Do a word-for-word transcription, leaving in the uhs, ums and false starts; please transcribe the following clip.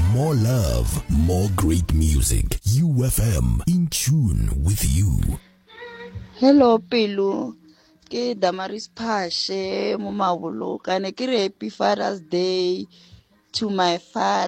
More love, more great music. U F M, in tune with you. Hello Pelu, ke Damaris Pashe mo Mabolo. Kana ke re happy Father's Day to my father.